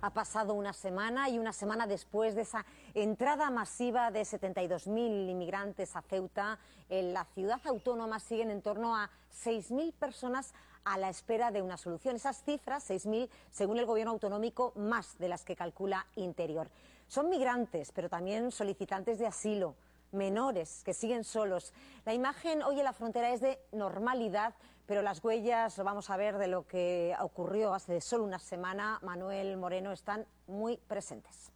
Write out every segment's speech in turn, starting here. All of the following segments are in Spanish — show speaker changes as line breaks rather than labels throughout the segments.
Ha pasado una semana y una semana después de esa entrada masiva de 72.000 inmigrantes a Ceuta, en la ciudad autónoma siguen en torno a 6.000 personas a la espera de una solución. Esas cifras, 6.000, según el gobierno autonómico, más de las que calcula Interior. Son migrantes, pero también solicitantes de asilo, menores que siguen solos. La imagen hoy en la frontera es de normalidad, pero las huellas, lo vamos a ver, de lo que ocurrió hace solo una semana, Manuel Moreno, están muy presentes.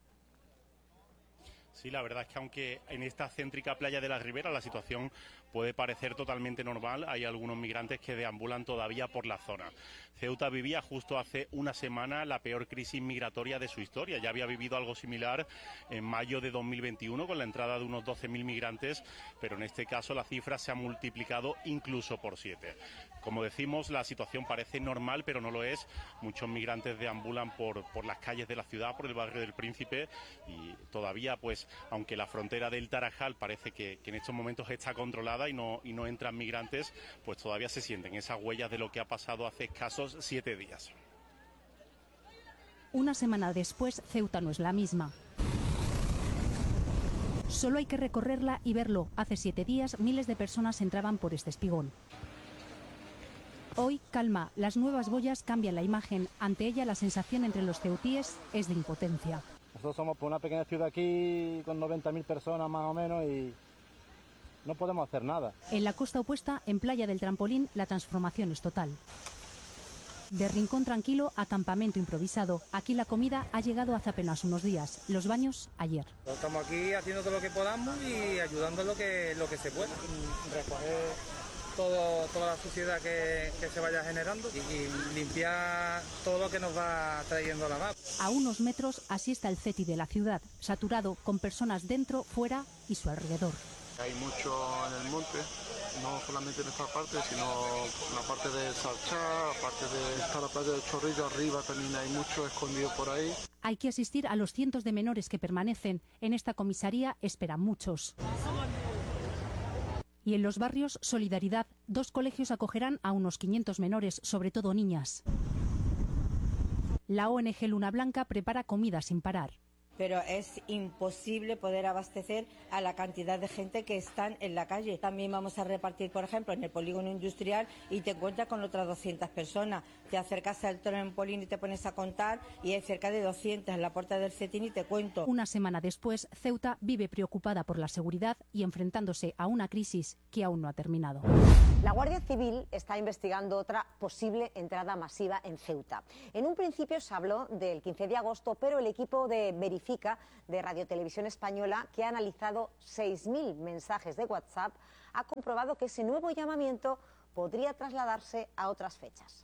Sí, la verdad es que aunque en esta céntrica playa de la Ribera la situación puede parecer totalmente normal, hay algunos migrantes que deambulan todavía por la zona. Ceuta vivía justo hace una semana la peor crisis migratoria de su historia. Ya había vivido algo similar en mayo de 2021 con la entrada de unos 12.000 migrantes, pero en este caso la cifra se ha multiplicado incluso por 7. Como decimos, la situación parece normal, pero no lo es. Muchos migrantes deambulan por las calles de la ciudad, por el barrio del Príncipe, y todavía, pues, aunque la frontera del Tarajal parece que en estos momentos está controlada y no entran migrantes, pues todavía se sienten esas huellas de lo que ha pasado hace escasos 7 días.
Una semana después, Ceuta no es la misma. Solo hay que recorrerla y verlo. Hace 7 días, miles de personas entraban por este espigón. Hoy, calma. Las nuevas boyas cambian la imagen. Ante ella, la sensación entre los ceutíes es de impotencia.
Nosotros somos una pequeña ciudad aquí con 90.000 personas más o menos y no podemos hacer nada.
En la costa opuesta, en Playa del Trampolín, la transformación es total. De rincón tranquilo a campamento improvisado. Aquí la comida ha llegado hace apenas unos días. Los baños, ayer.
Estamos aquí haciendo todo lo que podamos y ayudando lo que se pueda. Recoger toda la suciedad que se vaya generando y limpiar todo lo que nos va trayendo la mar.
A unos metros, así está el CETI de la ciudad, saturado con personas dentro, fuera y su alrededor.
Hay mucho en el monte, no solamente en esta parte, sino en la parte de Sarchá, aparte de esta la playa del Chorrillo, arriba también hay mucho escondido por ahí.
Hay que asistir a los cientos de menores que permanecen. En esta comisaría esperan muchos. Y en los barrios, solidaridad. 2 colegios acogerán a unos 500 menores, sobre todo niñas. La ONG Luna Blanca prepara comida sin parar.
Pero es imposible poder abastecer a la cantidad de gente que están en la calle. También vamos a repartir, por ejemplo, en el polígono industrial y te encuentras con otras 200 personas. Te acercas al trampolín y te pones a contar y hay cerca de 200 en la puerta del CETIN y te cuento.
Una semana después, Ceuta vive preocupada por la seguridad y enfrentándose a una crisis que aún no ha terminado.
La Guardia Civil está investigando otra posible entrada masiva en Ceuta. En un principio se habló del 15 de agosto, pero el equipo de Verifica de Radio Televisión Española, que ha analizado 6.000 mensajes de WhatsApp, ha comprobado que ese nuevo llamamiento podría trasladarse a otras fechas.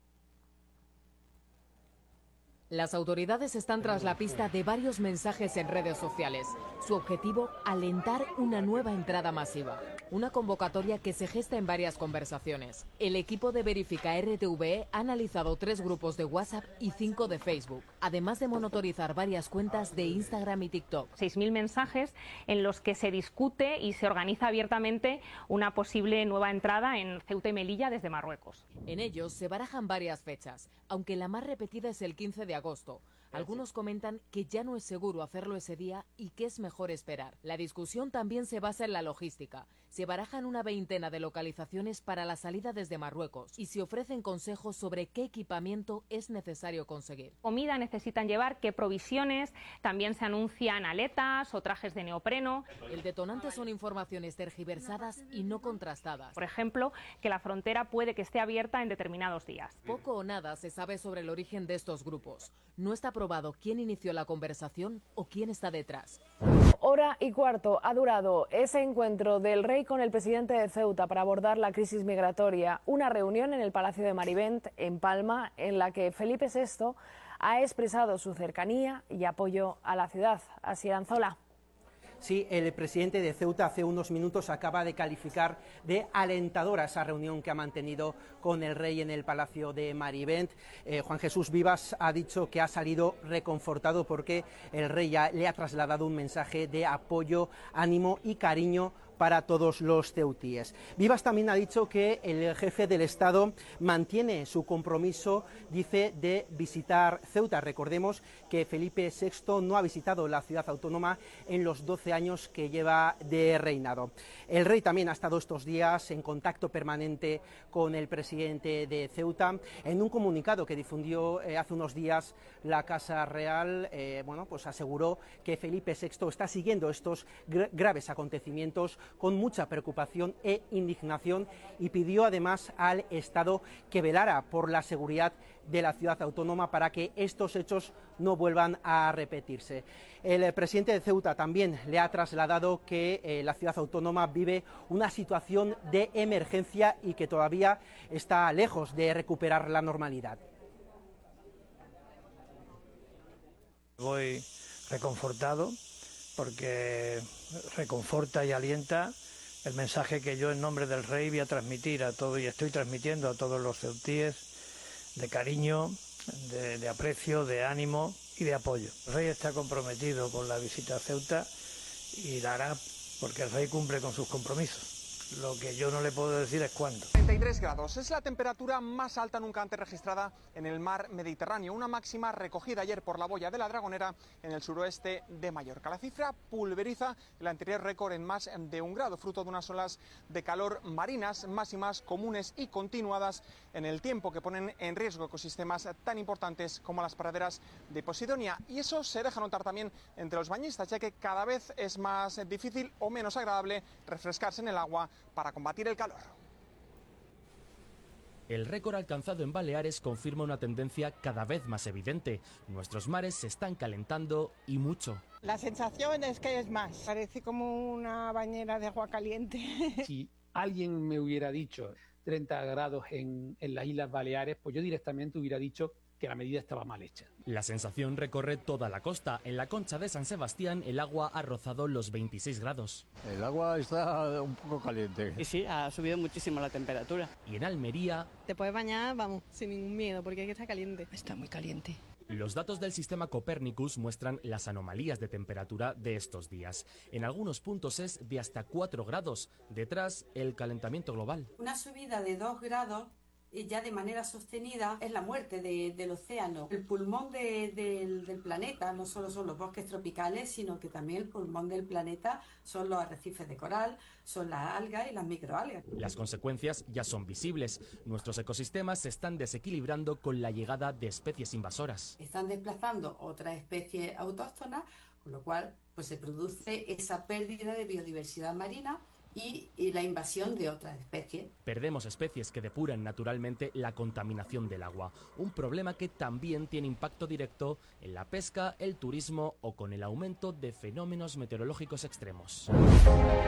Las autoridades están tras la pista de varios mensajes en redes sociales. Su objetivo, alentar una nueva entrada masiva. Una convocatoria que se gesta en varias conversaciones. El equipo de Verifica RTV ha analizado 3 grupos de WhatsApp y 5 de Facebook, además de monitorizar varias cuentas de Instagram y TikTok.
6.000 mensajes en los que se discute y se organiza abiertamente una posible nueva entrada en Ceuta y Melilla desde Marruecos.
En ellos se barajan varias fechas, aunque la más repetida es el 15 de agosto. Algunos comentan que ya no es seguro hacerlo ese día y que es mejor esperar. La discusión también se basa en la logística. Se barajan una veintena de localizaciones para la salida desde Marruecos y se ofrecen consejos sobre qué equipamiento es necesario conseguir.
Comida necesitan llevar, qué provisiones, también se anuncian aletas o trajes de neopreno.
El detonante son informaciones tergiversadas y no contrastadas.
Por ejemplo, que la frontera puede que esté abierta en determinados días.
Poco o nada se sabe sobre el origen de estos grupos. No está probado quién inició la conversación o quién está detrás.
1:15 ha durado ese encuentro del rey con el presidente de Ceuta para abordar la crisis migratoria. Una reunión en el Palacio de Marivent, en Palma, en la que Felipe VI ha expresado su cercanía y apoyo a la ciudad. Asier Anzola.
Sí, el presidente de Ceuta hace unos minutos acaba de calificar de alentadora esa reunión que ha mantenido con el rey en el Palacio de Marivent. Juan Jesús Vivas ha dicho que ha salido reconfortado porque el rey ya le ha trasladado un mensaje de apoyo, ánimo y cariño para todos los ceutíes. Vivas también ha dicho que el jefe del Estado mantiene su compromiso, dice, de visitar Ceuta. Recordemos que Felipe VI no ha visitado la ciudad autónoma en los 12 años que lleva de reinado. El rey también ha estado estos días en contacto permanente con el presidente de Ceuta. En un comunicado que difundió hace unos días la Casa Real, pues aseguró que Felipe VI está siguiendo estos graves acontecimientos con mucha preocupación e indignación y pidió además al Estado que velara por la seguridad de la ciudad autónoma para que estos hechos no vuelvan a repetirse. El presidente de Ceuta también le ha trasladado que la ciudad autónoma vive una situación de emergencia y que todavía está lejos de recuperar la normalidad.
Voy reconfortado porque reconforta y alienta el mensaje que yo en nombre del rey voy a transmitir a todos y estoy transmitiendo a todos los ceutíes de cariño, de aprecio, de ánimo y de apoyo. El rey está comprometido con la visita a Ceuta y la hará porque el rey cumple con sus compromisos. Lo que yo no le puedo decir es cuándo.
33 grados es la temperatura más alta nunca antes registrada en el mar Mediterráneo, una máxima recogida ayer por la boya de la Dragonera en el suroeste de Mallorca. La cifra pulveriza el anterior récord en más de 1 grado, fruto de unas olas de calor marinas máximas comunes y continuadas en el tiempo que ponen en riesgo ecosistemas tan importantes como las praderas de Posidonia. Y eso se deja notar también entre los bañistas, ya que cada vez es más difícil o menos agradable refrescarse en el agua para combatir el calor.
El récord alcanzado en Baleares confirma una tendencia cada vez más evidente. Nuestros mares se están calentando y mucho.
La sensación es que es más. Parece como una bañera de agua caliente.
Si alguien me hubiera dicho 30 grados en las Islas Baleares, pues yo directamente hubiera dicho que la medida estaba mal hecha.
La sensación recorre toda la costa. En la Concha de San Sebastián el agua ha rozado los 26 grados.
El agua está un poco caliente.
Y sí, ha subido muchísimo la temperatura.
Y en Almería...
Te puedes bañar, vamos, sin ningún miedo, porque aquí está caliente.
Está muy caliente.
Los datos del sistema Copernicus muestran las anomalías de temperatura de estos días. En algunos puntos es de hasta 4 grados. Detrás, el calentamiento global.
Una subida de 2 grados ya de manera sostenida es la muerte del océano. El pulmón del planeta no solo son los bosques tropicales, sino que también el pulmón del planeta son los arrecifes de coral, son las algas y las microalgas.
Las consecuencias ya son visibles. Nuestros ecosistemas se están desequilibrando con la llegada de especies invasoras.
Están desplazando otras especies autóctonas, con lo cual pues se produce esa pérdida de biodiversidad marina y la invasión de otras especies.
Perdemos especies que depuran naturalmente la contaminación del agua, un problema que también tiene impacto directo en la pesca, el turismo o con el aumento de fenómenos meteorológicos extremos.